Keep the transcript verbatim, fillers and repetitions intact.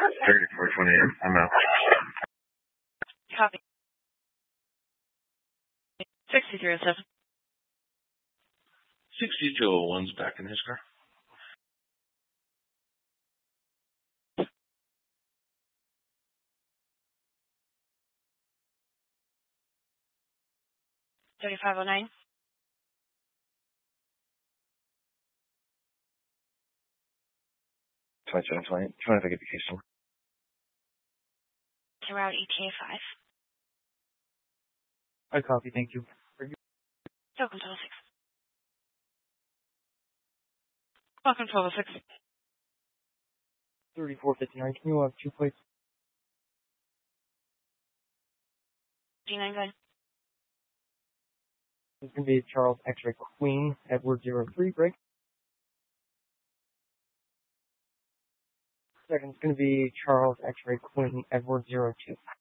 thirty-four twenty-eight. I'm out. Copy. sixty-three oh seven. sixty-two oh one's back in his car. thirty-five oh nine. twenty-seven twenty. twenty if I get the case number. To route E T A five. I copy, thank you. Welcome to six. Welcome to six. thirty-four fifty-nine, can you have two plates? D nine gun. It's going to be Charles X-Ray Queen, Edward zero three, break. Second, it's going to be Charles X-Ray Queen, Edward zero two.